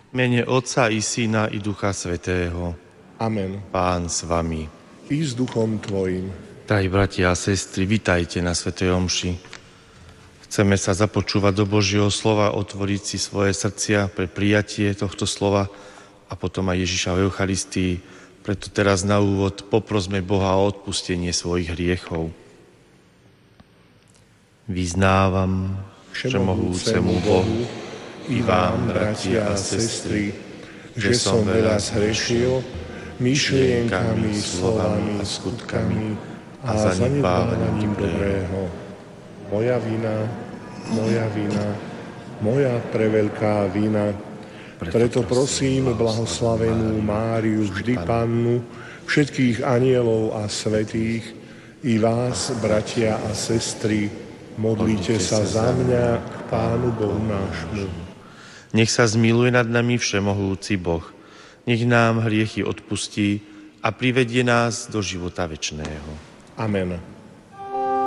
V mene Otca i Syna i Ducha Svätého. Amen. Pán s vami. I s duchom tvojim. Drahí bratia a sestry, vitajte na svätej omši. Chceme sa započúvať do Božieho slova, otvoriť si svoje srdcia pre prijatie tohto slova a potom aj Ježiša v Eucharistii. Preto teraz na úvod poprosme Boha o odpustenie svojich hriechov. Vyznávam všemohúcemu Bohu i vám, bratia a sestry, že som veľa zhrešil myšlienkami, slovami, skutkami a zanedbávaním dobrého. Moja vina, moja preveľká vina. Preto prosím blahoslavenú Máriu, vždy Pannu, všetkých anielov a svätých, i vás, bratia a sestry, modlite sa za mňa k Pánu Bohu nášmu. Nech sa zmiluje nad nami všemohúci Boh. Nech nám hriechy odpustí a privedie nás do života večného. Amen.